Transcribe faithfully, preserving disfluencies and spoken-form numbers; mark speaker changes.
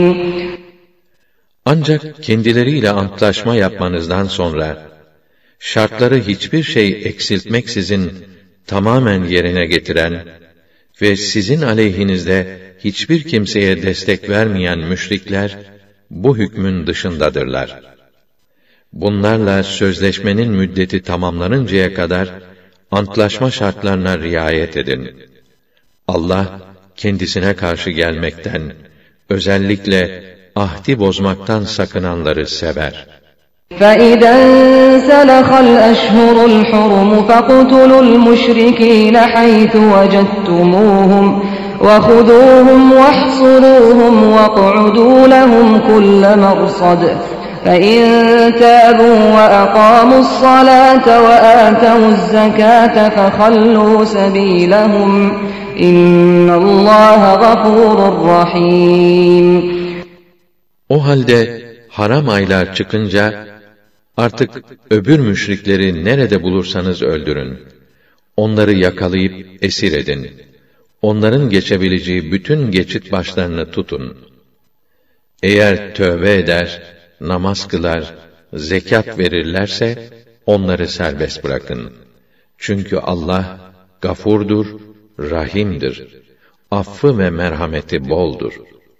Speaker 1: Ancak kendileriyle antlaşma yapmanızdan sonra, şartları hiçbir şey eksiltmeksizin tamamen yerine getiren ve sizin aleyhinizde hiçbir kimseye destek vermeyen müşrikler, bu hükmün dışındadırlar. Bunlarla sözleşmenin müddeti tamamlanıncaya kadar, antlaşma şartlarına riayet edin. Allah, kendisine karşı gelmekten, özellikle ahdi bozmaktan sakınanları sever.
Speaker 2: فَإِذَا انْسَلَخَ الْأَشْهُرُ الْحُرُمُ فَاقْتُلُوا الْمُشْرِكِينَ حَيْثُ وَجَدتُّمُوهُمْ وَخُذُوهُمْ وَاحْصُرُوهُمْ وَاقْعُدُوا لَهُمْ كُلَّ مَرْصَدٍ فَإِنْ تَابُوا وَأَقَامُوا الصَّلَاةَ وَآتَوُا الزَّكَاةَ فَخَلُّوا سَبِيلَهُمْ إِنَّ اللّٰهَ غَفُورٌ رَحِيمٌ.
Speaker 1: O halde haram aylar çıkınca, artık öbür müşrikleri nerede bulursanız öldürün. Onları yakalayıp esir edin. Onların geçebileceği bütün geçit başlarını tutun. Eğer tövbe eder, namaz kılar, zekat verirlerse, onları serbest bırakın. Çünkü Allah, gafurdur, rahimdir. Affı ve merhameti boldur.